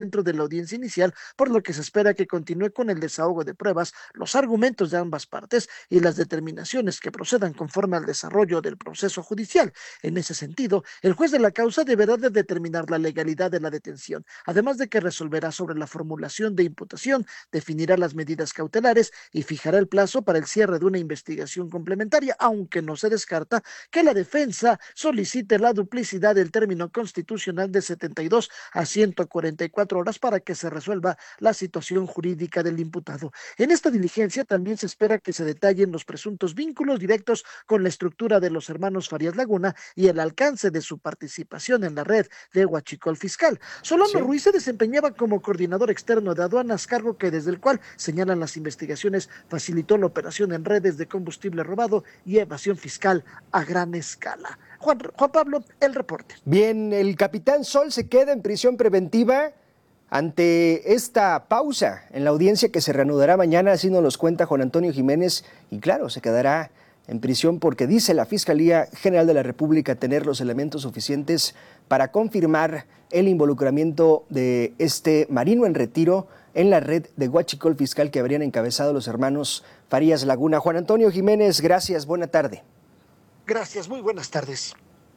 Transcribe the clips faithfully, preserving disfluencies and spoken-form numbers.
dentro de la audiencia inicial, por lo que se espera que continúe con el desahogo de pruebas, los argumentos de ambas partes y las determinaciones que procedan conforme al desarrollo del proceso judicial. En ese sentido, el juez de la causa deberá de determinar la legalidad de la detención, además de que resolverá sobre la formulación de imputación, definirá las medidas cautelares y fijará el plazo para el cierre de una investigación complementaria, aunque no se descarta que la defensa solicite la duplicidad del término constitucional de setenta y dos a ciento cuarenta y cuatro horas para que se resuelva la situación jurídica del imputado. En esta diligencia también se espera que se detallen los presuntos vínculos directos con la estructura de los hermanos Farías Laguna y el alcance de su participación en la red de Huachicol Fiscal. Solano Sí. Ruiz se desempeñaba como coordinador externo de aduanas, cargo que desde el cual, señalan las investigaciones, facilitó la operación en redes de combustible robado y evasión fiscal a gran escala. Juan, Juan Pablo, el reporte. Bien, el capitán Sol se queda en prisión preventiva ante esta pausa en la audiencia que se reanudará mañana, así nos los cuenta Juan Antonio Jiménez, y claro, se quedará en prisión porque dice la Fiscalía General de la República tener los elementos suficientes para confirmar el involucramiento de este marino en retiro en la red de Huachicol Fiscal que habrían encabezado los hermanos Farías Laguna. Juan Antonio Jiménez, gracias, buena tarde. Gracias, muy buenas tardes.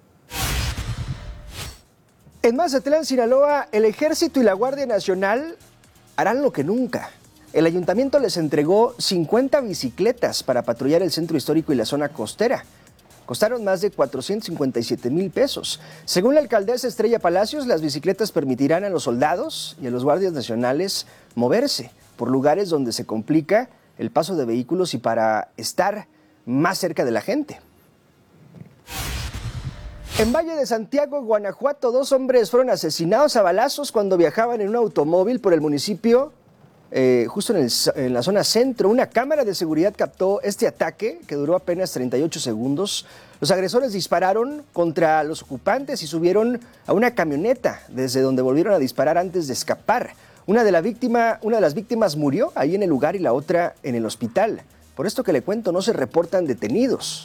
En Mazatlán, Sinaloa, el Ejército y la Guardia Nacional harán lo que nunca. El ayuntamiento les entregó cincuenta bicicletas para patrullar el centro histórico y la zona costera. Costaron más de cuatrocientos cincuenta y siete mil pesos. Según la alcaldesa Estrella Palacios, las bicicletas permitirán a los soldados y a los guardias nacionales moverse por lugares donde se complica el paso de vehículos y para estar más cerca de la gente. En Valle de Santiago, Guanajuato, dos hombres fueron asesinados a balazos cuando viajaban en un automóvil por el municipio, eh, justo en, el, en la zona centro. Una cámara de seguridad captó este ataque, que duró apenas treinta y ocho segundos. Los agresores dispararon contra los ocupantes y subieron a una camioneta, desde donde volvieron a disparar antes de escapar. Una de, la víctima, una de las víctimas murió ahí en el lugar y la otra en el hospital. Por esto que le cuento, no se reportan detenidos.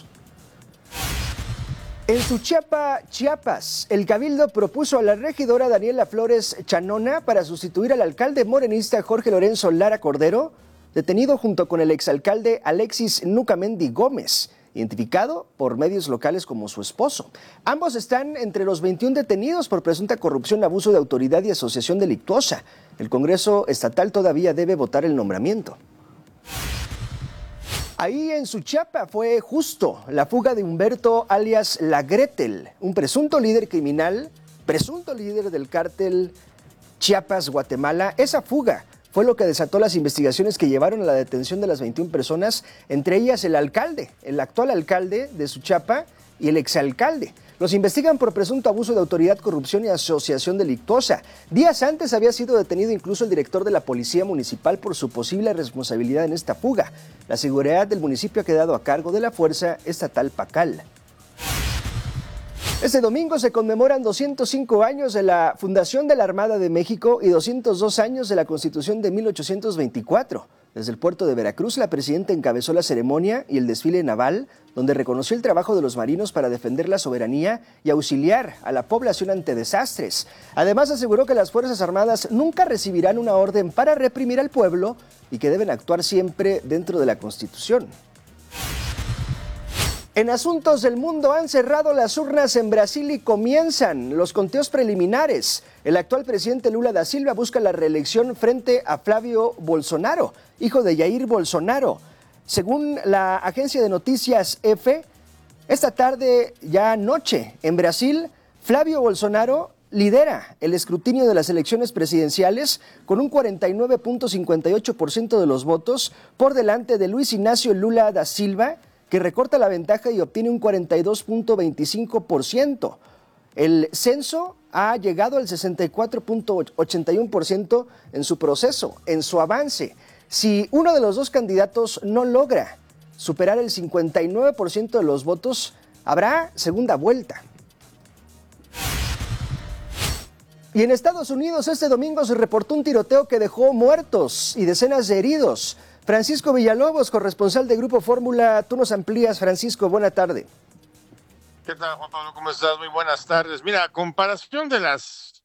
En Suchiapa, Chiapas, el Cabildo propuso a la regidora Daniela Flores Chanona para sustituir al alcalde morenista Jorge Lorenzo Lara Cordero, detenido junto con el exalcalde Alexis Nucamendi Gómez, identificado por medios locales como su esposo. Ambos están entre los veintiún detenidos por presunta corrupción, abuso de autoridad y asociación delictuosa. El Congreso estatal todavía debe votar el nombramiento. Ahí en Suchiapa fue justo la fuga de Humberto alias La Gretel, un presunto líder criminal, presunto líder del cártel Chiapas, Guatemala. Esa fuga fue lo que desató las investigaciones que llevaron a la detención de las veintiún personas, entre ellas el alcalde, el actual alcalde de Suchiapa y el exalcalde. Los investigan por presunto abuso de autoridad, corrupción y asociación delictuosa. Días antes había sido detenido incluso el director de la Policía Municipal por su posible responsabilidad en esta fuga. La seguridad del municipio ha quedado a cargo de la Fuerza Estatal Pacal. Este domingo se conmemoran doscientos cinco años de la fundación de la Armada de México y doscientos dos años de la Constitución de mil ochocientos veinticuatro. Desde el puerto de Veracruz, la presidenta encabezó la ceremonia y el desfile naval, donde reconoció el trabajo de los marinos para defender la soberanía y auxiliar a la población ante desastres. Además, aseguró que las Fuerzas Armadas nunca recibirán una orden para reprimir al pueblo y que deben actuar siempre dentro de la Constitución. En asuntos del mundo, han cerrado las urnas en Brasil y comienzan los conteos preliminares. El actual presidente Lula da Silva busca la reelección frente a Flavio Bolsonaro, hijo de Jair Bolsonaro. Según la agencia de noticias E F E, esta tarde, ya anoche, en Brasil, Flavio Bolsonaro lidera el escrutinio de las elecciones presidenciales con un cuarenta y nueve punto cincuenta y ocho por ciento de los votos por delante de Luis Ignacio Lula da Silva, que recorta la ventaja y obtiene un cuarenta y dos punto veinticinco por ciento. El censo ha llegado al sesenta y cuatro punto ochenta y uno por ciento en su proceso, en su avance. Si uno de los dos candidatos no logra superar el cincuenta y nueve por ciento de los votos, habrá segunda vuelta. Y en Estados Unidos este domingo se reportó un tiroteo que dejó muertos y decenas de heridos. Francisco Villalobos, corresponsal de Grupo Fórmula, tú nos amplías. Francisco, buena tarde. ¿Qué tal, Juan Pablo? ¿Cómo estás? Muy buenas tardes. Mira, a comparación de las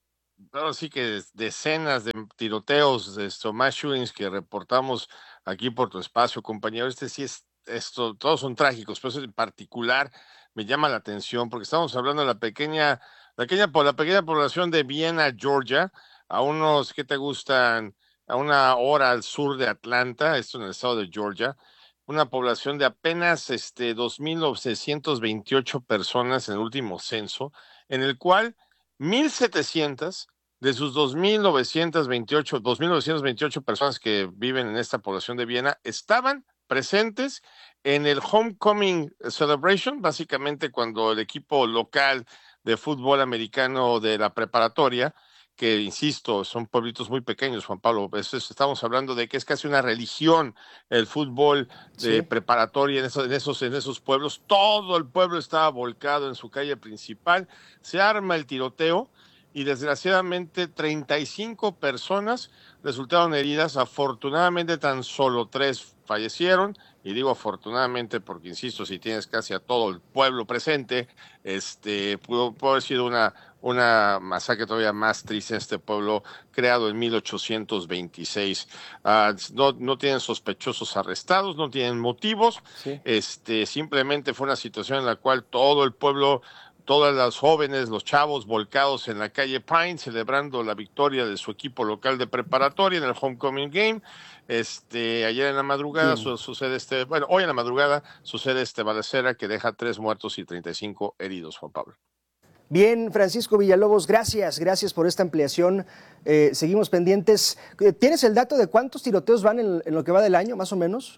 ahora sí que decenas de tiroteos, de estos mass shootings que reportamos aquí por tu espacio, compañero. Este sí es, esto, todos son trágicos, pero eso en particular me llama la atención porque estamos hablando de la pequeña, la pequeña, la pequeña población de Vienna, Georgia, a unos, ¿qué te gustan? A una hora al sur de Atlanta, esto en el estado de Georgia, una población de apenas este, dos mil novecientos veintiocho personas en el último censo, en el cual mil setecientas de sus dos mil novecientos veintiocho, dos mil novecientos veintiocho personas que viven en esta población de Viena estaban presentes en el Homecoming Celebration, básicamente cuando el equipo local de fútbol americano de la preparatoria, que insisto, son pueblitos muy pequeños, Juan Pablo, es, es, estamos hablando de que es casi una religión el fútbol de sí. preparatoria en esos, en, esos, en esos pueblos, todo el pueblo estaba volcado en su calle principal, se arma el tiroteo y desgraciadamente treinta y cinco personas resultaron heridas, afortunadamente tan solo tres fallecieron, y digo afortunadamente porque, insisto, si tienes casi a todo el pueblo presente, este pudo, pudo haber sido una, una masacre todavía más triste en este pueblo creado en mil ochocientos veintiséis. Uh, no, no tienen sospechosos arrestados, no tienen motivos, sí. este simplemente fue una situación en la cual todo el pueblo, todas las jóvenes, los chavos volcados en la calle Pine, celebrando la victoria de su equipo local de preparatoria en el Homecoming Game. Este, ayer en la madrugada su, sucede este, bueno, hoy en la madrugada sucede este balacera que deja tres muertos y treinta y cinco heridos, Juan Pablo. Bien, Francisco Villalobos, gracias, gracias por esta ampliación. Eh, seguimos pendientes. ¿Tienes el dato de cuántos tiroteos van en, en lo que va del año, más o menos?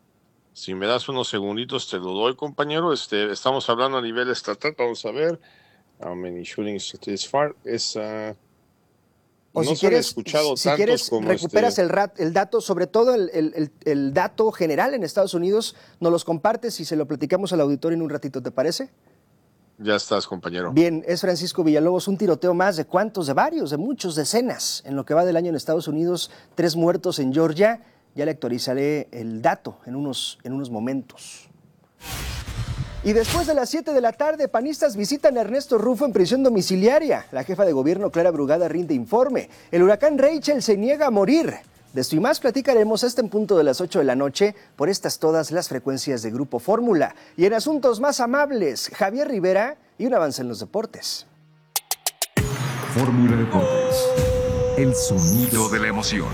Si me das unos segunditos te lo doy, compañero. Este, estamos hablando a nivel estatal, vamos a ver. How many shootings this far? Es, uh, o no si quieres, escuchado si quieres como recuperas este... el, rat, el dato, sobre todo el, el, el dato general en Estados Unidos, nos los compartes y se lo platicamos al auditorio en un ratito, ¿te parece? Ya estás, compañero. Bien, es Francisco Villalobos, un tiroteo más de cuántos, de varios, de muchos, decenas en lo que va del año en Estados Unidos, tres muertos en Georgia. Ya le actualizaré el dato en unos, en unos momentos. Y después de las siete de la tarde, panistas visitan a Ernesto Rufo en prisión domiciliaria. La jefa de gobierno, Clara Brugada, rinde informe. El huracán Rachel se niega a morir. De esto y más platicaremos este en punto de las ocho de la noche por estas todas las frecuencias de Grupo Fórmula. Y en asuntos más amables, Javier Rivera y un avance en los deportes. Fórmula Deportes, el sonido de la emoción.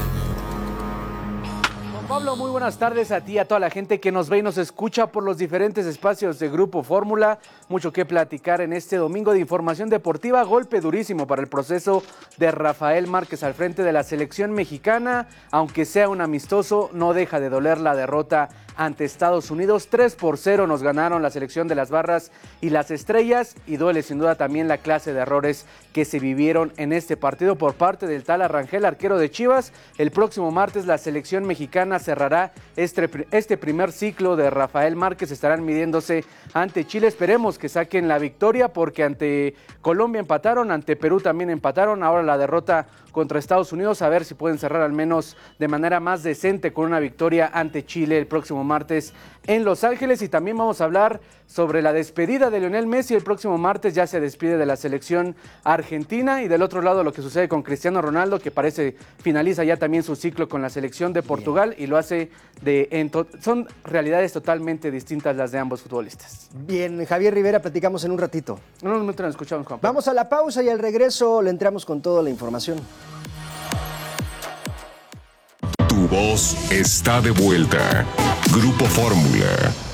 Pablo, muy buenas tardes a ti y a toda la gente que nos ve y nos escucha por los diferentes espacios de Grupo Fórmula. Mucho que platicar en este domingo de información deportiva. Golpe durísimo para el proceso de Rafael Márquez al frente de la selección mexicana. Aunque sea un amistoso, no deja de doler la derrota ante Estados Unidos. tres por cero nos ganaron la selección de las Barras y las Estrellas, y duele sin duda también la clase de errores que se vivieron en este partido por parte del Tala Rangel, arquero de Chivas. El próximo martes la selección mexicana cerrará este, este primer ciclo de Rafael Márquez. Estarán midiéndose ante Chile. Esperemos que saquen la victoria, porque ante Colombia empataron, ante Perú también empataron. Ahora la derrota contra Estados Unidos, a ver si pueden cerrar al menos de manera más decente con una victoria ante Chile el próximo martes en Los Ángeles. Y también vamos a hablar sobre la despedida de Lionel Messi. El próximo martes ya se despide de la selección argentina, y del otro lado lo que sucede con Cristiano Ronaldo, que parece finaliza ya también su ciclo con la selección de Portugal. Bien. Y lo hace de en to- son realidades totalmente distintas las de ambos futbolistas. Bien, Javier Rivera, platicamos en un ratito. En un momento nos escuchamos, Juan Pablo. Vamos a la pausa y al regreso le entramos con toda la información. Tu voz está de vuelta. Grupo Fórmula.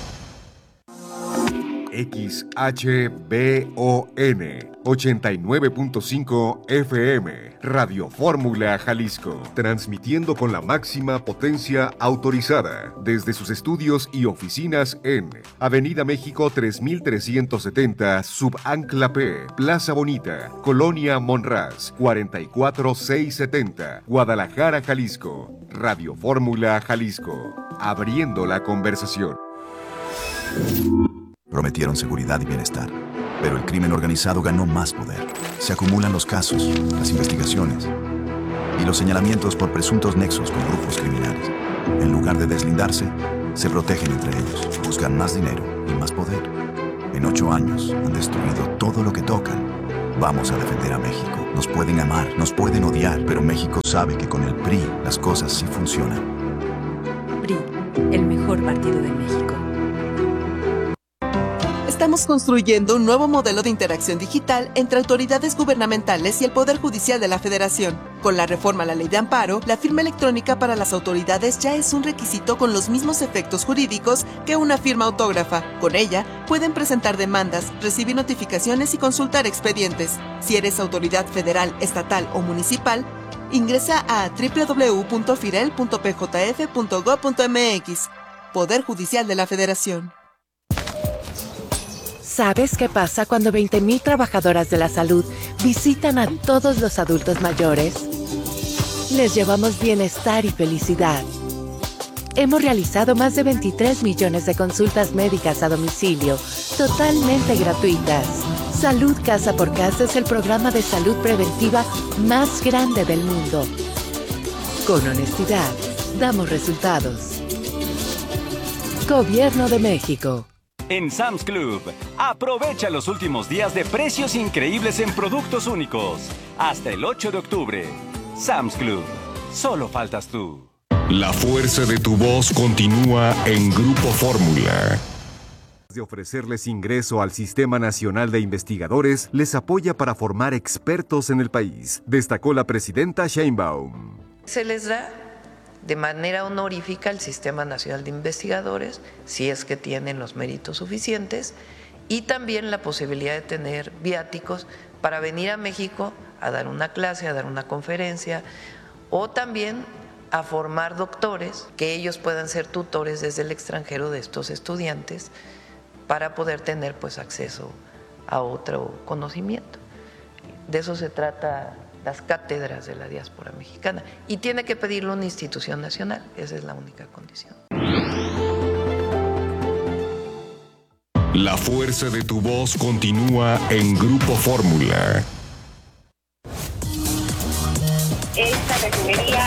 X H B O N ochenta y nueve punto cinco F M, Radio Fórmula Jalisco, transmitiendo con la máxima potencia autorizada desde sus estudios y oficinas en Avenida México tres mil trescientos setenta, Subancla P, Plaza Bonita, Colonia Monraz, cuarenta y cuatro mil seiscientos setenta, Guadalajara, Jalisco. Radio Fórmula Jalisco, abriendo la conversación. Prometieron seguridad y bienestar, pero el crimen organizado ganó más poder. Se acumulan los casos, las investigaciones y los señalamientos por presuntos nexos con grupos criminales. En lugar de deslindarse, se protegen entre ellos, buscan más dinero y más poder. En ocho años han destruido todo lo que tocan. Vamos a defender a México. Nos pueden amar, nos pueden odiar, pero México sabe que con el P R I las cosas sí funcionan. P R I, el mejor partido de México. Estamos construyendo un nuevo modelo de interacción digital entre autoridades gubernamentales y el Poder Judicial de la Federación. Con la reforma a la Ley de Amparo, la firma electrónica para las autoridades ya es un requisito con los mismos efectos jurídicos que una firma autógrafa. Con ella, pueden presentar demandas, recibir notificaciones y consultar expedientes. Si eres autoridad federal, estatal o municipal, ingresa a doble u doble u doble u punto firel punto p j f punto gob punto m x. Poder Judicial de la Federación. ¿Sabes qué pasa cuando veinte mil trabajadoras de la salud visitan a todos los adultos mayores? Les llevamos bienestar y felicidad. Hemos realizado más de veintitrés millones de consultas médicas a domicilio, totalmente gratuitas. Salud Casa por Casa es el programa de salud preventiva más grande del mundo. Con honestidad, damos resultados. Gobierno de México. En Sam's Club, aprovecha los últimos días de precios increíbles en productos únicos. Hasta el ocho de octubre. Sam's Club, solo faltas tú. La fuerza de tu voz continúa en Grupo Fórmula. De ofrecerles ingreso al Sistema Nacional de Investigadores, les apoya para formar expertos en el país, destacó la presidenta Sheinbaum. Se les da de manera honorífica al Sistema Nacional de Investigadores, si es que tienen los méritos suficientes, y también la posibilidad de tener viáticos para venir a México a dar una clase, a dar una conferencia, o también a formar doctores, que ellos puedan ser tutores desde el extranjero de estos estudiantes, para poder tener pues acceso a otro conocimiento. De eso se trata las cátedras de la diáspora mexicana, y tiene que pedirlo una institución nacional, esa es la única condición. La fuerza de tu voz continúa en Grupo Fórmula. Esta refinería...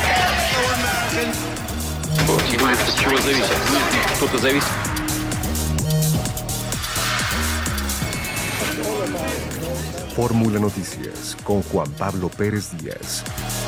Fórmula Noticias con Juan Pablo Pérez Díaz.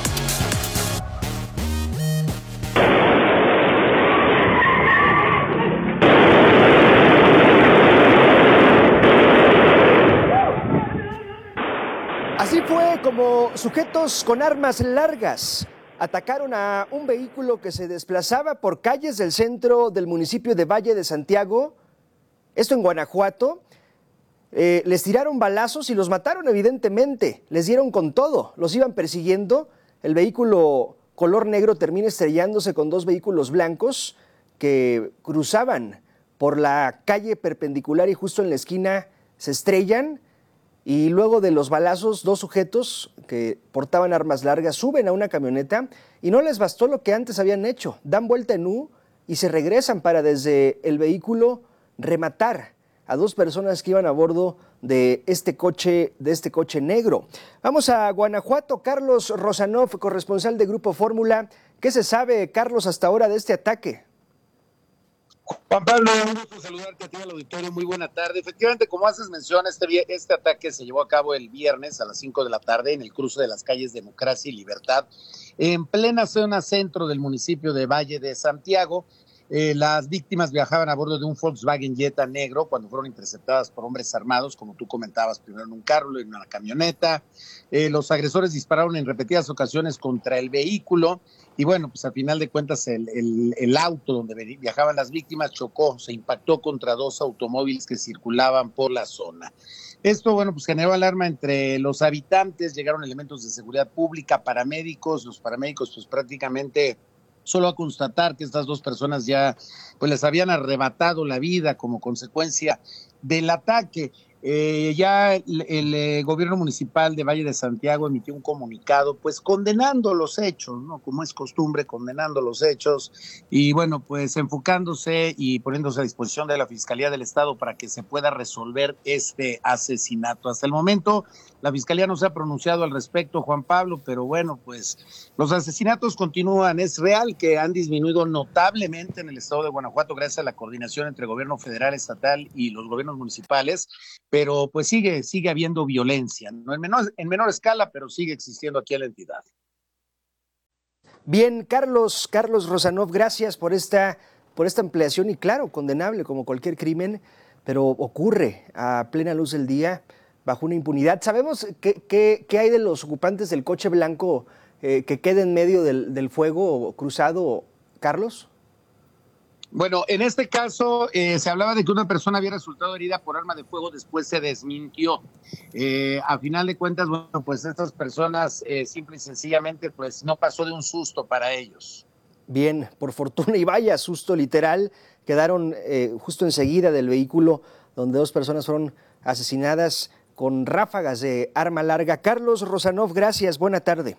Así fue como sujetos con armas largas atacaron a un vehículo que se desplazaba por calles del centro del municipio de Valle de Santiago, esto en Guanajuato. Eh, les tiraron balazos y los mataron evidentemente, les dieron con todo, los iban persiguiendo. El vehículo color negro termina estrellándose con dos vehículos blancos que cruzaban por la calle perpendicular y justo en la esquina se estrellan, y luego de los balazos dos sujetos que portaban armas largas suben a una camioneta y no les bastó lo que antes habían hecho, dan vuelta en U y se regresan para desde el vehículo rematar a dos personas que iban a bordo de este coche, de este coche negro. Vamos a Guanajuato. Carlos Rosanov, corresponsal de Grupo Fórmula. ¿Qué se sabe, Carlos, hasta ahora de este ataque? Juan Pablo, un gusto saludarte a ti al auditorio, muy buena tarde. Efectivamente, como haces mención, este, este ataque se llevó a cabo el viernes a las cinco de la tarde en el cruce de las calles Democracia y Libertad, en plena zona centro del municipio de Valle de Santiago. Eh, las víctimas viajaban a bordo de un Volkswagen Jetta negro cuando fueron interceptadas por hombres armados, como tú comentabas, primero en un carro, luego en una camioneta. Eh, los agresores dispararon en repetidas ocasiones contra el vehículo y bueno, pues al final de cuentas el, el, el auto donde viajaban las víctimas chocó, se impactó contra dos automóviles que circulaban por la zona. Esto, bueno, pues generó alarma entre los habitantes, llegaron elementos de seguridad pública, paramédicos, los paramédicos pues prácticamente solo a constatar que estas dos personas ya pues les habían arrebatado la vida como consecuencia del ataque. Eh, ya el, el eh, gobierno municipal de Valle de Santiago emitió un comunicado pues condenando los hechos, ¿no? Como es costumbre, condenando los hechos y bueno, pues enfocándose y poniéndose a disposición de la Fiscalía del Estado para que se pueda resolver este asesinato. Hasta el momento la Fiscalía no se ha pronunciado al respecto, Juan Pablo, pero bueno, pues los asesinatos continúan. Es real que han disminuido notablemente en el estado de Guanajuato gracias a la coordinación entre el gobierno federal, estatal y los gobiernos municipales, pero pues sigue, sigue habiendo violencia, ¿no? En menor, en menor escala, pero sigue existiendo aquí en la entidad. Bien, Carlos, Carlos Rosanov, gracias por esta, por esta ampliación y claro, condenable como cualquier crimen, pero ocurre a plena luz del día, bajo una impunidad. ¿Sabemos qué, qué, qué hay de los ocupantes del coche blanco eh, que queda en medio del, del fuego cruzado, Carlos? Bueno, en este caso eh, se hablaba de que una persona había resultado herida por arma de fuego, después se desmintió. Eh, a final de cuentas, bueno, pues estas personas eh, simple y sencillamente pues no pasó de un susto para ellos. Bien, por fortuna y vaya susto literal, quedaron eh, justo enseguida del vehículo donde dos personas fueron asesinadas con ráfagas de arma larga. Carlos Rosanov, gracias, buena tarde.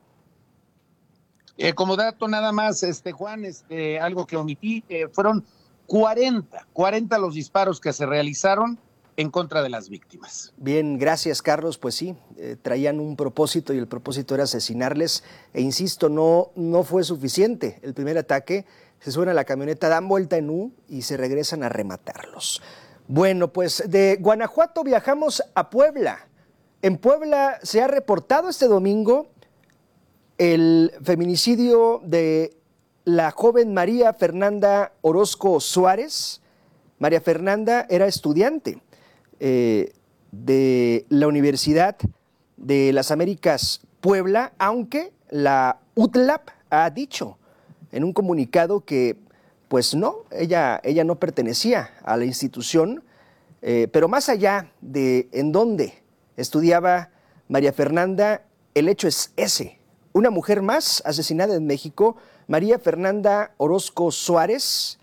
Eh, como dato nada más, este Juan, este, algo que omití, eh, fueron cuarenta, cuarenta los disparos que se realizaron en contra de las víctimas. Bien, gracias Carlos, pues sí, eh, traían un propósito y el propósito era asesinarles e insisto, no, no fue suficiente. El primer ataque, se suben a la camioneta, dan vuelta en U y se regresan a rematarlos. Bueno, pues de Guanajuato viajamos a Puebla. En Puebla se ha reportado este domingo el feminicidio de la joven María Fernanda Orozco Suárez. María Fernanda era estudiante eh, de la Universidad de las Américas Puebla, aunque la U T L A P ha dicho en un comunicado que pues no, ella, ella no pertenecía a la institución, eh, pero más allá de en dónde estudiaba María Fernanda, el hecho es ese. Una mujer más asesinada en México, María Fernanda Orozco Suárez.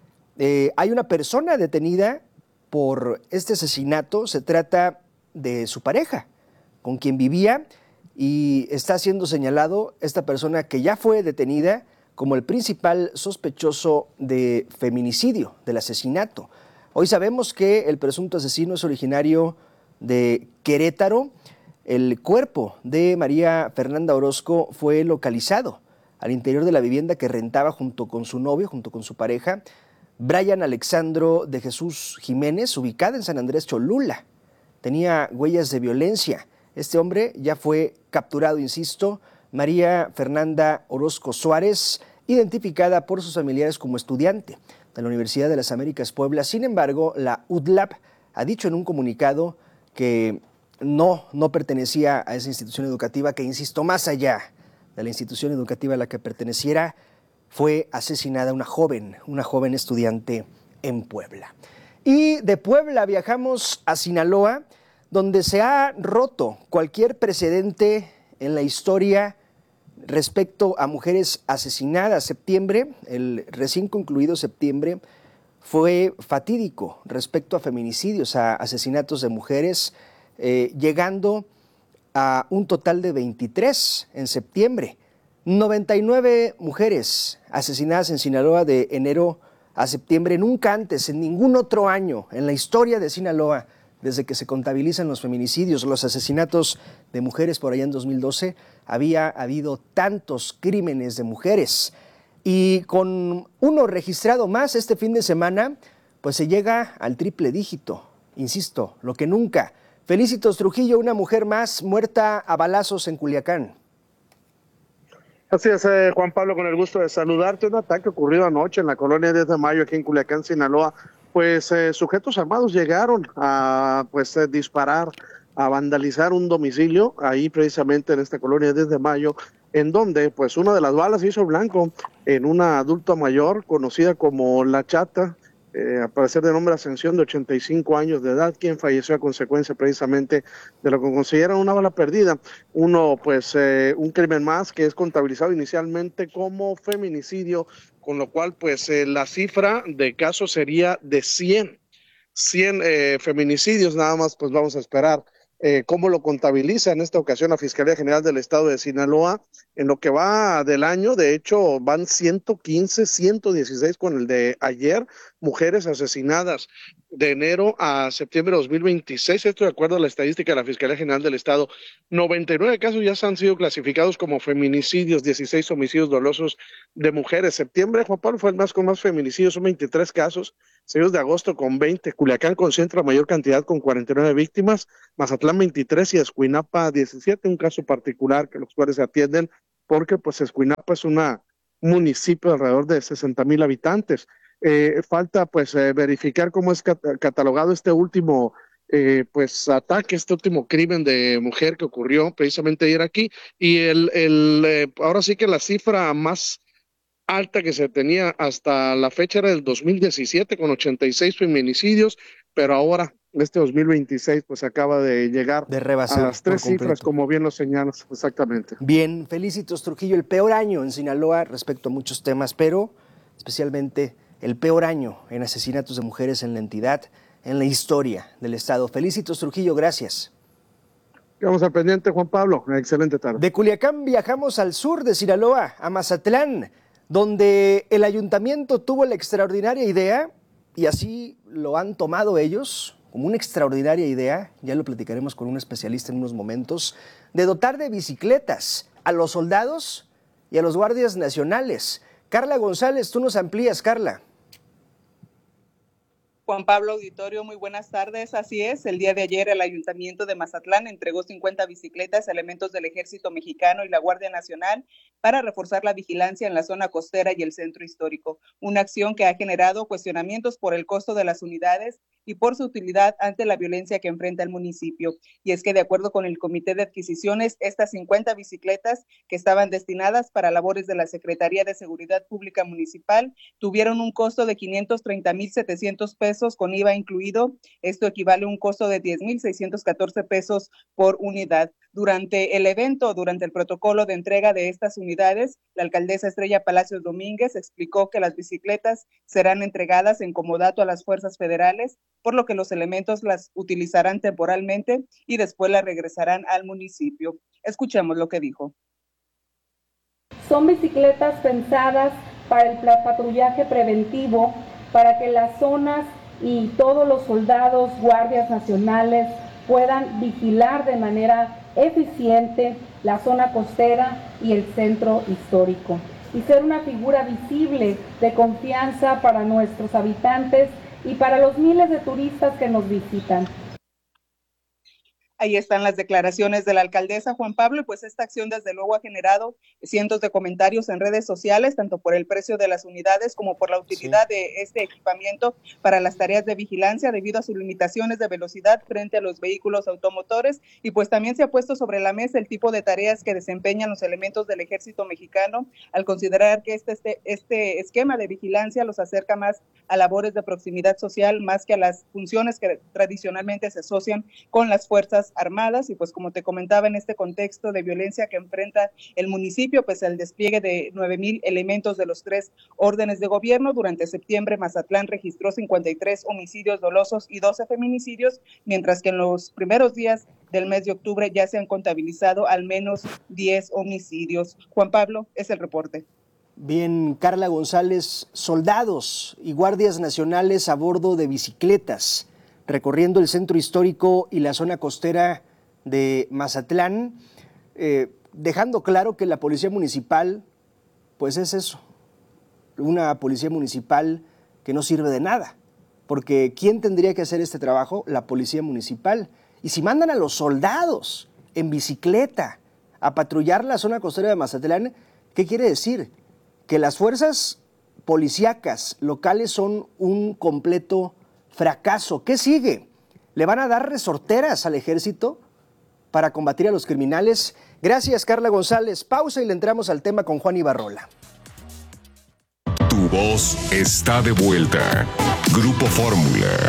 Eh, hay una persona detenida por este asesinato, se trata de su pareja, con quien vivía, y está siendo señalado esta persona que ya fue detenida como el principal sospechoso de feminicidio, del asesinato. Hoy sabemos que el presunto asesino es originario de Querétaro. El cuerpo de María Fernanda Orozco fue localizado al interior de la vivienda que rentaba junto con su novio, junto con su pareja, Brian Alexandro de Jesús Jiménez, ubicada en San Andrés Cholula. Tenía huellas de violencia. Este hombre ya fue capturado, insisto. María Fernanda Orozco Suárez, identificada por sus familiares como estudiante de la Universidad de las Américas Puebla. Sin embargo, la U T L A P ha dicho en un comunicado que no, no pertenecía a esa institución educativa, que insisto, más allá de la institución educativa a la que perteneciera, fue asesinada una joven, una joven estudiante en Puebla. Y de Puebla viajamos a Sinaloa, donde se ha roto cualquier precedente en la historia respecto a mujeres asesinadas. Septiembre, el recién concluido septiembre, fue fatídico respecto a feminicidios, a asesinatos de mujeres, eh, llegando a un total de veintitrés en septiembre. noventa y nueve mujeres asesinadas en Sinaloa de enero a septiembre, nunca antes, en ningún otro año en la historia de Sinaloa, desde que se contabilizan los feminicidios, los asesinatos de mujeres por allá en dos mil doce, había habido tantos crímenes de mujeres. Y con uno registrado más este fin de semana, pues se llega al triple dígito, insisto, lo que nunca. Felicitos Trujillo, una mujer más muerta a balazos en Culiacán. Así es, eh, Juan Pablo, con el gusto de saludarte. Un ataque ocurrido anoche en la colonia diez de mayo, aquí en Culiacán, Sinaloa. Pues eh, sujetos armados llegaron a pues eh, disparar, a vandalizar un domicilio, ahí precisamente en esta colonia diez de mayo, en donde pues una de las balas hizo blanco en una adulta mayor, conocida como La Chata, eh, a parecer de nombre Ascensión, de ochenta y cinco años de edad, quien falleció a consecuencia precisamente de lo que consideran una bala perdida. Uno, pues, eh, un crimen más que es contabilizado inicialmente como feminicidio, con lo cual, pues, eh, la cifra de casos sería de cien, cien eh, feminicidios, nada más, pues vamos a esperar eh, cómo lo contabiliza en esta ocasión la Fiscalía General del Estado de Sinaloa. En lo que va del año, de hecho, van ciento quince, ciento dieciséis con el de ayer, mujeres asesinadas de enero a septiembre de dos mil veintiséis, esto de acuerdo a la estadística de la Fiscalía General del Estado. noventa y nueve casos ya han sido clasificados como feminicidios, dieciséis homicidios dolosos de mujeres. Septiembre, Juan Pablo, fue el más con más feminicidios, son veintitrés casos, seguidos de agosto con veinte. Culiacán concentra mayor cantidad con cuarenta y nueve víctimas, Mazatlán veintitrés y Escuinapa diecisiete, un caso particular que los cuales se atienden porque pues Escuinapa es un municipio de alrededor de sesenta mil habitantes. Eh, falta pues eh, verificar cómo es cat- catalogado este último eh, pues ataque, este último crimen de mujer que ocurrió precisamente ayer aquí, y el, el eh, ahora sí que la cifra más alta que se tenía hasta la fecha era del dos mil diecisiete con ochenta y seis feminicidios, pero ahora este dos mil veintiséis pues acaba de llegar de rebasar a las tres cifras, como bien lo señalas, exactamente. Bien, Felicitos Trujillo, el peor año en Sinaloa respecto a muchos temas, pero especialmente el peor año en asesinatos de mujeres en la entidad, en la historia del estado. Felicitos Trujillo, gracias. Quedamos al pendiente, Juan Pablo, una excelente tarde. De Culiacán viajamos al sur de Sinaloa, a Mazatlán, donde el ayuntamiento tuvo la extraordinaria idea, y así lo han tomado ellos, como una extraordinaria idea, ya lo platicaremos con un especialista en unos momentos, de dotar de bicicletas a los soldados y a los guardias nacionales. Carla González, tú nos amplías, Carla. Juan Pablo Auditorio, muy buenas tardes. Así es, el día de ayer el Ayuntamiento de Mazatlán entregó cincuenta bicicletas a elementos del Ejército Mexicano y la Guardia Nacional para reforzar la vigilancia en la zona costera y el centro histórico. Una acción que ha generado cuestionamientos por el costo de las unidades y por su utilidad ante la violencia que enfrenta el municipio. Y es que de acuerdo con el Comité de Adquisiciones, estas cincuenta bicicletas que estaban destinadas para labores de la Secretaría de Seguridad Pública Municipal tuvieron un costo de quinientos treinta mil setecientos pesos con I V A incluido. Esto equivale a un costo de diez mil seiscientos catorce pesos por unidad. Durante el evento, durante el protocolo de entrega de estas unidades, la alcaldesa Estrella Palacios Domínguez explicó que las bicicletas serán entregadas en comodato a las fuerzas federales, por lo que los elementos las utilizarán temporalmente y después las regresarán al municipio. Escuchemos lo que dijo. Son bicicletas pensadas para el patrullaje preventivo, para que las zonas y todos los soldados, guardias nacionales puedan vigilar de manera eficiente la zona costera y el centro histórico y ser una figura visible de confianza para nuestros habitantes y para los miles de turistas que nos visitan. Ahí están las declaraciones de la alcaldesa, Juan Pablo, y pues esta acción desde luego ha generado cientos de comentarios en redes sociales, tanto por el precio de las unidades como por la utilidad sí. de este equipamiento para las tareas de vigilancia debido a sus limitaciones de velocidad frente a los vehículos automotores, y pues también se ha puesto sobre la mesa el tipo de tareas que desempeñan los elementos del Ejército Mexicano, al considerar que este, este, este esquema de vigilancia los acerca más a labores de proximidad social, más que a las funciones que tradicionalmente se asocian con las fuerzas armadas. Y pues como te comentaba, en este contexto de violencia que enfrenta el municipio, pues el despliegue de nueve mil elementos de los tres órdenes de gobierno. Durante septiembre Mazatlán registró cincuenta y tres homicidios dolosos y doce feminicidios, mientras que en los primeros días del mes de octubre ya se han contabilizado al menos diez homicidios. Juan Pablo, es el reporte. Bien, Carla González, soldados y guardias nacionales a bordo de bicicletas recorriendo el centro histórico y la zona costera de Mazatlán, eh, dejando claro que la policía municipal, pues es eso, una policía municipal que no sirve de nada, porque ¿quién tendría que hacer este trabajo? La policía municipal. Y si mandan a los soldados en bicicleta a patrullar la zona costera de Mazatlán, ¿qué quiere decir? Que las fuerzas policíacas locales son un completo fracaso. ¿Qué sigue? ¿Le van a dar resorteras al ejército para combatir a los criminales? Gracias, Carla González. Pausa y le entramos al tema con Juan Ibarrola. Tu voz está de vuelta. Grupo Fórmula.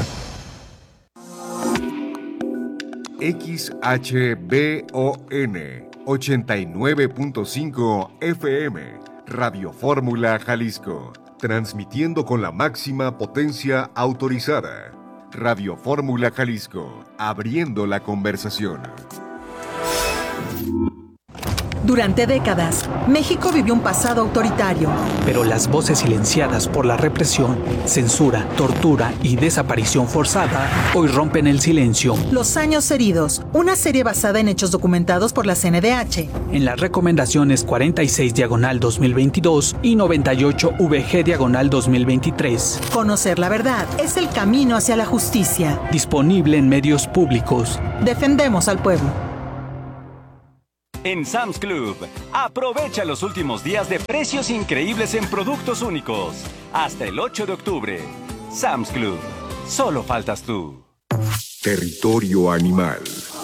X H B O N ochenta y nueve punto cinco F M. Radio Fórmula Jalisco. Transmitiendo con la máxima potencia autorizada. Radio Fórmula Jalisco, abriendo la conversación. Durante décadas, México vivió un pasado autoritario. Pero las voces silenciadas por la represión, censura, tortura y desaparición forzada hoy rompen el silencio. Los años heridos, una serie basada en hechos documentados por la C N D H. En las recomendaciones cuarenta y seis diagonal dos mil veintidós y noventa y ocho V G diagonal dos mil veintitrés. Conocer la verdad es el camino hacia la justicia. Disponible en medios públicos. Defendemos al pueblo. En Sam's Club, aprovecha los últimos días de precios increíbles en productos únicos. Hasta el ocho de octubre. Sam's Club. Solo faltas tú. Territorio animal.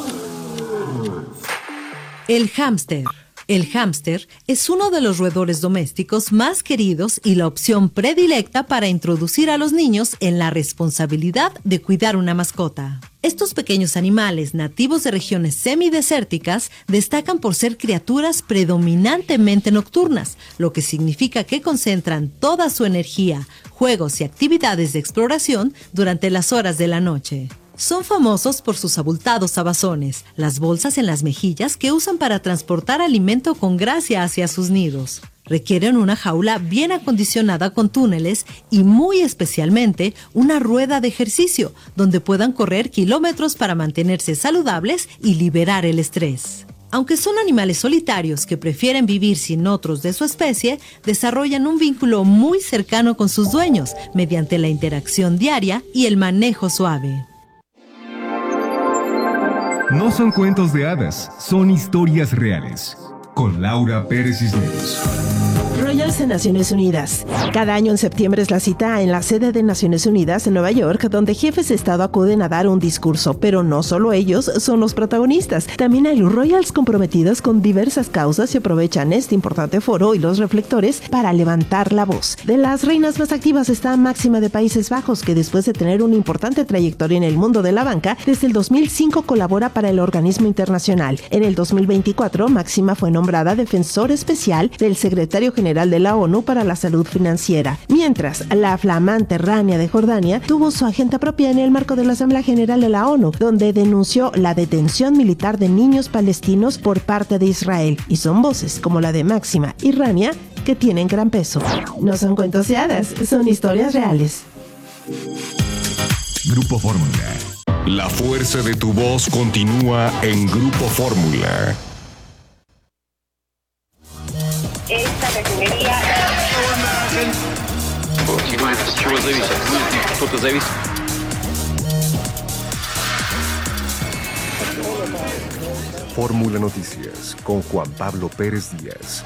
El hámster. El hámster es uno de los roedores domésticos más queridos y la opción predilecta para introducir a los niños en la responsabilidad de cuidar una mascota. Estos pequeños animales nativos de regiones semidesérticas destacan por ser criaturas predominantemente nocturnas, lo que significa que concentran toda su energía, juegos y actividades de exploración durante las horas de la noche. Son famosos por sus abultados abazones, las bolsas en las mejillas que usan para transportar alimento con gracia hacia sus nidos. Requieren una jaula bien acondicionada con túneles y muy especialmente una rueda de ejercicio donde puedan correr kilómetros para mantenerse saludables y liberar el estrés. Aunque son animales solitarios que prefieren vivir sin otros de su especie, desarrollan un vínculo muy cercano con sus dueños mediante la interacción diaria y el manejo suave. No son cuentos de hadas, son historias reales. Con Laura Pérez Cisneros. Royals de Naciones Unidas. Cada año en septiembre es la cita en la sede de Naciones Unidas en Nueva York, donde jefes de Estado acuden a dar un discurso, pero no solo ellos son los protagonistas. También hay Royals comprometidos con diversas causas y aprovechan este importante foro y los reflectores para levantar la voz. De las reinas más activas está Máxima de Países Bajos, que después de tener una importante trayectoria en el mundo de la banca, desde el dos mil cinco colabora para el organismo internacional. En el dos mil veinticuatro, Máxima fue nombrada defensor especial del secretario general de la ONU para la salud financiera, mientras la flamante Rania de Jordania tuvo su agenda propia en el marco de la Asamblea General de la ONU, donde denunció la detención militar de niños palestinos por parte de Israel, y son voces como la de Máxima y Rania que tienen gran peso. No son cuentos de hadas, son historias reales. Grupo Fórmula. La fuerza de tu voz continúa en Grupo Fórmula. Esta refinería... Fórmula Noticias con Juan Pablo Pérez Díaz.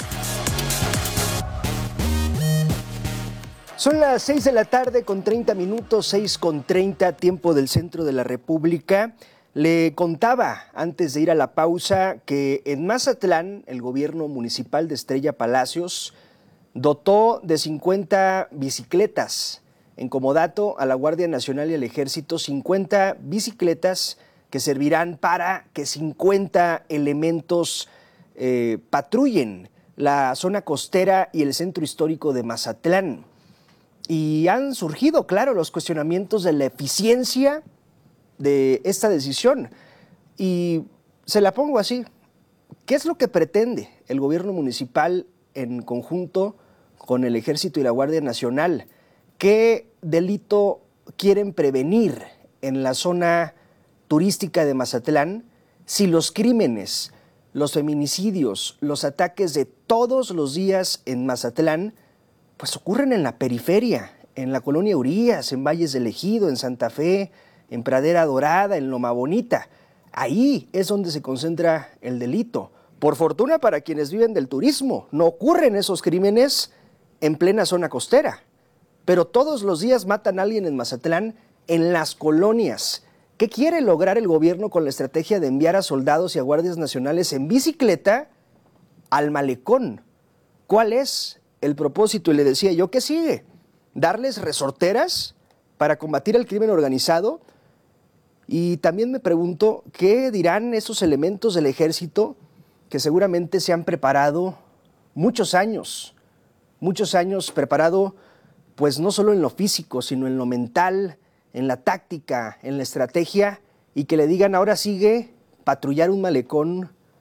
Son las seis de la tarde con treinta minutos, seis con treinta, tiempo del centro de la República. Le contaba antes de ir a la pausa que en Mazatlán el gobierno municipal de Estrella Palacios dotó de cincuenta bicicletas. En comodato a la Guardia Nacional y al Ejército, cincuenta bicicletas que servirán para que cincuenta elementos eh, patrullen la zona costera y el centro histórico de Mazatlán. Y han surgido, claro, los cuestionamientos de la eficiencia de esta decisión. Y se la pongo así. ¿Qué es lo que pretende el gobierno municipal en conjunto con el Ejército y la Guardia Nacional? ¿Qué delito quieren prevenir en la zona turística de Mazatlán si los crímenes, los feminicidios, los ataques de todos los días en Mazatlán pues ocurren en la periferia, en la colonia Urias, en Valles del Ejido, en Santa Fe, en Pradera Dorada, en Loma Bonita? Ahí es donde se concentra el delito. Por fortuna para quienes viven del turismo, no ocurren esos crímenes en plena zona costera. Pero todos los días matan a alguien en Mazatlán, en las colonias. ¿Qué quiere lograr el gobierno con la estrategia de enviar a soldados y a guardias nacionales en bicicleta al malecón? ¿Cuál es el propósito? Y le decía yo, ¿qué sigue? ¿Darles resorteras para combatir el crimen organizado? Y también me pregunto, ¿qué dirán esos elementos del ejército que seguramente se han preparado muchos años, muchos años preparado, pues no solo en lo físico, sino en lo mental, en la táctica, en la estrategia, y que le digan ahora sigue patrullar un malecón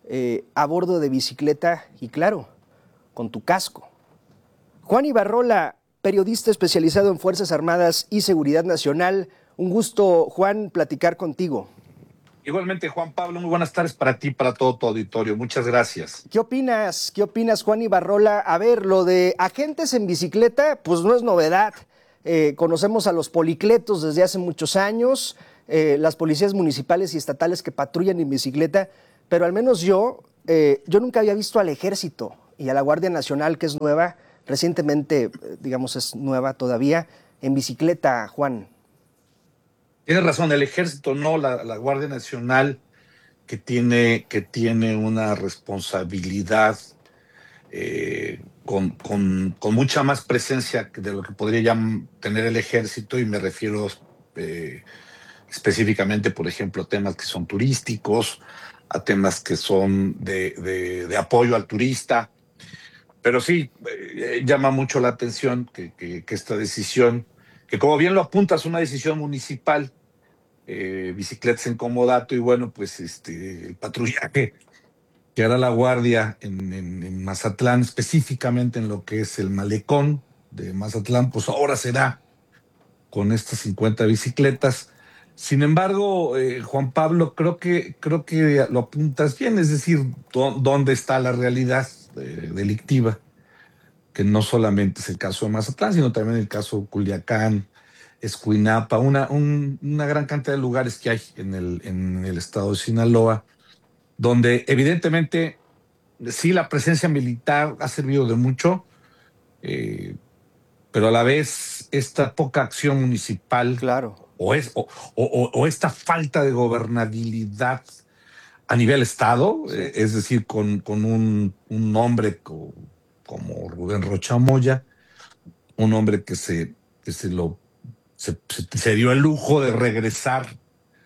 eh, a bordo de bicicleta y claro, con tu casco. Juan Ibarrola, periodista especializado en Fuerzas Armadas y Seguridad Nacional. Un gusto, Juan, platicar contigo. Igualmente, Juan Pablo, muy buenas tardes para ti y para todo tu auditorio. Muchas gracias. ¿Qué opinas? ¿Qué opinas, Juan Ibarrola? A ver, lo de agentes en bicicleta, pues no es novedad. Eh, conocemos a los policletos desde hace muchos años, eh, las policías municipales y estatales que patrullan en bicicleta, pero al menos yo, eh, yo nunca había visto al Ejército y a la Guardia Nacional, que es nueva, recientemente, digamos, es nueva todavía, en bicicleta, Juan. Tienes razón, el Ejército no, la, la Guardia Nacional, que tiene, que tiene una responsabilidad eh, con, con, con mucha más presencia de lo que podría ya tener el Ejército, y me refiero eh, específicamente, por ejemplo, a temas que son turísticos, a temas que son de, de, de apoyo al turista. Pero sí, eh, llama mucho la atención que, que, que esta decisión, que como bien lo apuntas, una decisión municipal, eh, bicicletas en comodato, y bueno, pues este el patrullaje que hará la Guardia en, en, en Mazatlán, específicamente en lo que es el malecón de Mazatlán, pues ahora será con estas cincuenta bicicletas. Sin embargo, eh, Juan Pablo, creo que, creo que lo apuntas bien, es decir, ¿dónde está la realidad eh, delictiva? Que no solamente es el caso de Mazatlán, sino también el caso de Culiacán, Escuinapa, una, un, una gran cantidad de lugares que hay en el, en el estado de Sinaloa, donde evidentemente sí la presencia militar ha servido de mucho, eh, pero a la vez esta poca acción municipal, claro, o, es, o, o, o esta falta de gobernabilidad a nivel estado, sí. eh, es decir, con, con un, un hombre co, como Rubén Rocha Moya, un hombre que se, que se lo se, se, se dio el lujo de regresar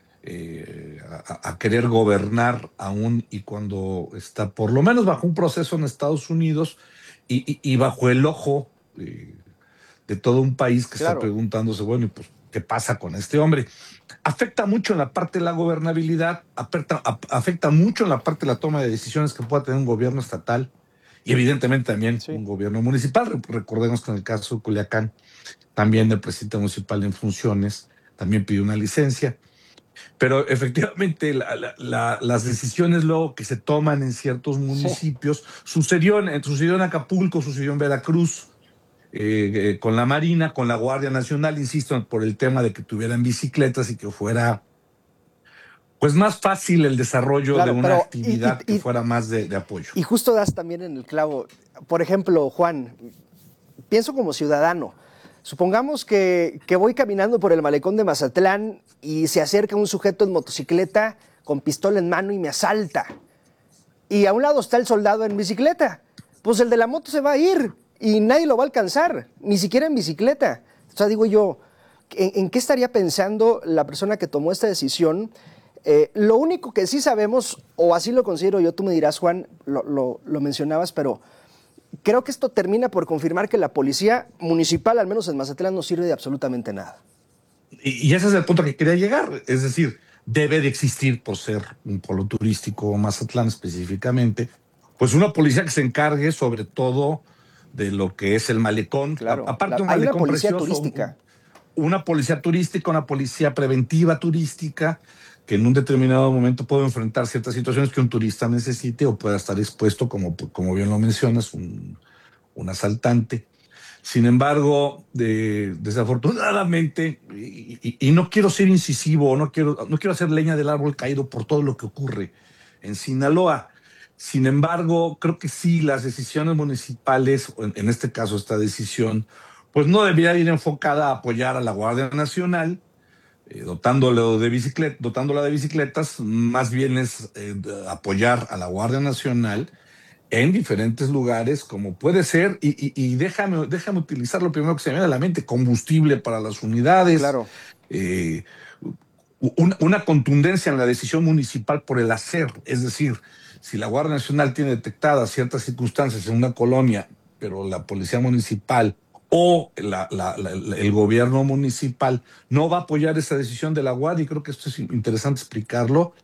eh, a, a querer gobernar aún, y cuando está por lo menos bajo un proceso en Estados Unidos y, y, y bajo el ojo eh, de todo un país que claro. está preguntándose, bueno, pues, ¿qué pasa con este hombre? Afecta mucho en la parte de la gobernabilidad, afecta, afecta mucho en la parte de la toma de decisiones que pueda tener un gobierno estatal, y evidentemente también sí. un gobierno municipal. Recordemos que en el caso de Culiacán, también el presidente municipal en funciones también pidió una licencia. Pero efectivamente la, la, la, las decisiones luego que se toman en ciertos municipios, sí. sucedió, en, sucedió en Acapulco, sucedió en Veracruz, eh, eh, con la Marina, con la Guardia Nacional, insisto, por el tema de que tuvieran bicicletas y que fuera pues más fácil el desarrollo claro, de una pero, actividad y, y, que fuera más de, de apoyo. Y justo das también en el clavo. Por ejemplo, Juan, pienso como ciudadano. Supongamos que, que voy caminando por el malecón de Mazatlán y se acerca un sujeto en motocicleta con pistola en mano y me asalta. Y a un lado está el soldado en bicicleta. Pues el de la moto se va a ir y nadie lo va a alcanzar, ni siquiera en bicicleta. O sea, digo yo, ¿en, en qué estaría pensando la persona que tomó esta decisión? Eh, lo único que sí sabemos, o así lo considero yo, tú me dirás, Juan, lo, lo, lo mencionabas, pero creo que esto termina por confirmar que la policía municipal, al menos en Mazatlán, no sirve de absolutamente nada. Y, y ese es el punto que quería llegar. Es decir, debe de existir, por ser un polo turístico, Mazatlán específicamente, pues una policía que se encargue sobre todo de lo que es el malecón. Claro, aparte la, un malecón hay una policía precioso, turística. Un, una policía turística, una policía preventiva turística, que en un determinado momento puede enfrentar ciertas situaciones que un turista necesite o pueda estar expuesto, como, como bien lo mencionas, un, un asaltante. Sin embargo, de, desafortunadamente, y, y, y no quiero ser incisivo, no quiero, no quiero hacer leña del árbol caído por todo lo que ocurre en Sinaloa. Sin embargo, creo que sí, las decisiones municipales, en, en este caso esta decisión, pues no debería ir enfocada a apoyar a la Guardia Nacional, Eh, dotándolo de biciclet, dotándola de bicicletas, más bien es eh, apoyar a la Guardia Nacional en diferentes lugares, como puede ser, y, y, y déjame, déjame utilizar lo primero que se me viene a la mente: combustible para las unidades, claro. eh, una, una contundencia en la decisión municipal por el hacer, es decir, si la Guardia Nacional tiene detectadas ciertas circunstancias en una colonia, pero la Policía Municipal o la, la, la, el gobierno municipal no va a apoyar esa decisión de la Guardia, y creo que esto es interesante explicarlo,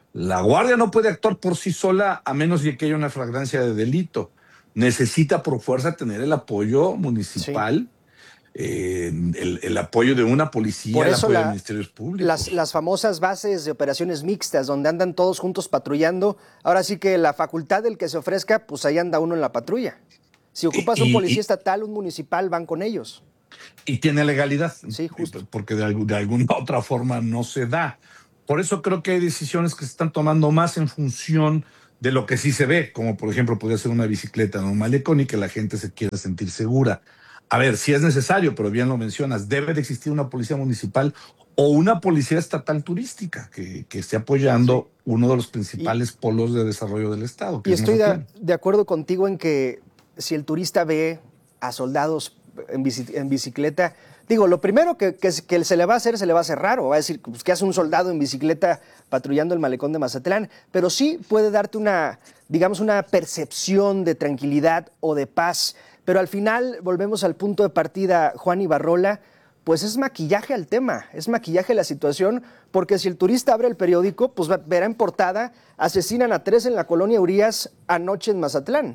La Guardia no puede actuar por sí sola a menos de que haya una flagrancia de delito. Necesita por fuerza tener el apoyo municipal, sí. eh, el, el apoyo de una policía, por el eso apoyo la, de ministerios públicos. Las, las famosas bases de operaciones mixtas, donde andan todos juntos patrullando. Ahora sí que la facultad del que se ofrezca, pues ahí anda uno en la patrulla. Si ocupas y, un policía y, estatal, un municipal, van con ellos. Y tiene legalidad. Sí, justo. Porque de, de alguna otra forma no se da. Por eso creo que hay decisiones que se están tomando más en función de lo que sí se ve, como por ejemplo podría ser una bicicleta en un malecón y que la gente se quiera sentir segura. A ver, si es necesario, pero bien lo mencionas, debe de existir una policía municipal o una policía estatal turística que, que esté apoyando sí. uno de los principales y, polos de desarrollo del Estado. Y estoy de, de acuerdo contigo en que si el turista ve a soldados en, bici, en bicicleta, digo, lo primero que, que, que se le va a hacer, se le va a hacer raro. Va a decir, pues, ¿qué hace un soldado en bicicleta patrullando el malecón de Mazatlán? Pero sí puede darte una, digamos, una percepción de tranquilidad o de paz. Pero al final, volvemos al punto de partida, Juan Ibarrola, pues es maquillaje al tema, es maquillaje a la situación, porque si el turista abre el periódico, pues verá en portada, asesinan a tres en la colonia Urias anoche en Mazatlán.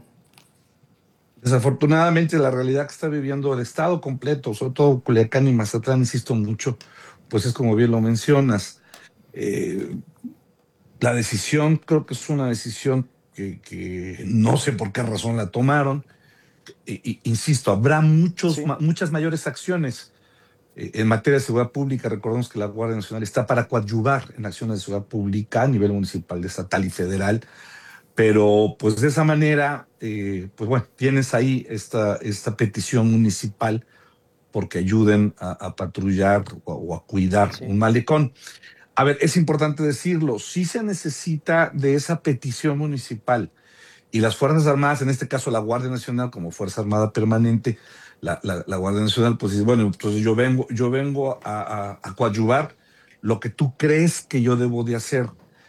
Desafortunadamente, la realidad que está viviendo el Estado completo, sobre todo Culiacán y Mazatlán, insisto mucho, pues es como bien lo mencionas. Eh, la decisión, creo que es una decisión que, que no sé por qué razón la tomaron. E, e, insisto, habrá muchos, sí. ma, muchas mayores acciones eh, en materia de seguridad pública. Recordemos que la Guardia Nacional está para coadyuvar en acciones de seguridad pública a nivel municipal, estatal y federal. Pero pues de esa manera, eh, pues bueno, tienes ahí esta, esta petición municipal porque ayuden a, a patrullar o, o a cuidar sí. un malecón. A ver, es importante decirlo, sí se necesita de esa petición municipal y las Fuerzas Armadas, en este caso la Guardia Nacional como Fuerza Armada Permanente, la, la, la Guardia Nacional pues dice, bueno, entonces yo vengo, yo vengo a, a, a coadyuvar lo que tú crees que yo debo de hacer.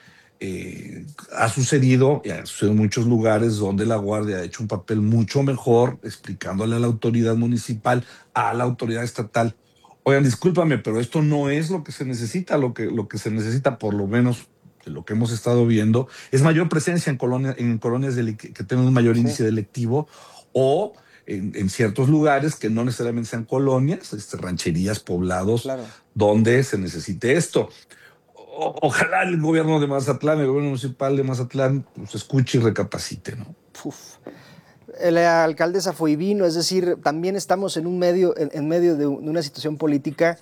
Eh, ha sucedido, y ha sucedido en muchos lugares donde la Guardia ha hecho un papel mucho mejor explicándole a la autoridad municipal, a la autoridad estatal, oigan, discúlpame, pero esto no es lo que se necesita, lo que, lo que se necesita, por lo menos de lo que hemos estado viendo, es mayor presencia en, colonia, en colonias de, que tengan un mayor sí. índice delictivo o en, en ciertos lugares que no necesariamente sean colonias, este, rancherías, poblados, claro. donde se necesite esto. Ojalá el gobierno de Mazatlán, el gobierno municipal de Mazatlán, pues escuche y recapacite, ¿no? Uf. La alcaldesa fue y vino, es decir, también estamos en un medio, en, en medio de una situación política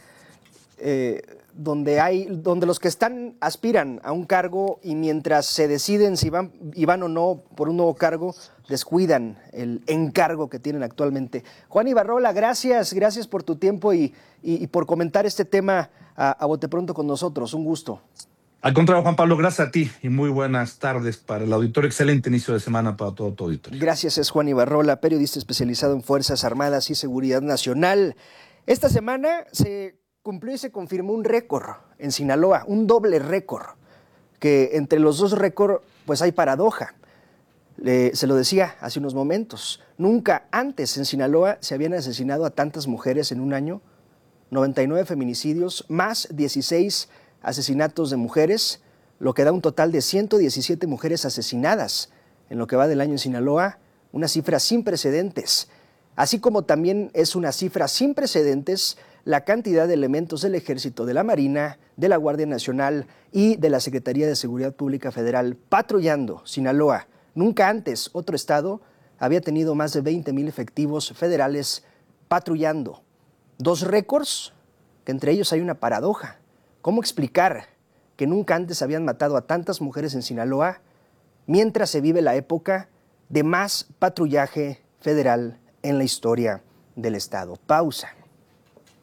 eh, donde hay, donde los que están aspiran a un cargo y mientras se deciden si van, y van o no por un nuevo cargo, descuidan el encargo que tienen actualmente. Juan Ibarrola, gracias, gracias por tu tiempo y, y, y por comentar este tema a, a bote pronto con nosotros. Un gusto. Al contrario, Juan Pablo, gracias a ti y muy buenas tardes para el auditorio. Excelente inicio de semana para todo tu auditorio. Gracias, es Juan Ibarrola, periodista especializado en Fuerzas Armadas y Seguridad Nacional. Esta semana se cumplió y se confirmó un récord en Sinaloa, un doble récord, que entre los dos récords pues hay paradoja. Le, se lo decía hace unos momentos, nunca antes en Sinaloa se habían asesinado a tantas mujeres en un año, noventa y nueve feminicidios, más dieciséis asesinatos de mujeres, lo que da un total de ciento diecisiete mujeres asesinadas en lo que va del año en Sinaloa, una cifra sin precedentes. Así como también es una cifra sin precedentes la cantidad de elementos del Ejército, de la Marina, de la Guardia Nacional y de la Secretaría de Seguridad Pública Federal patrullando Sinaloa. Nunca antes otro estado había tenido más de veinte mil efectivos federales patrullando. Dos récords, que entre ellos hay una paradoja. ¿Cómo explicar que nunca antes habían matado a tantas mujeres en Sinaloa mientras se vive la época de más patrullaje federal en la historia del estado? Pausa.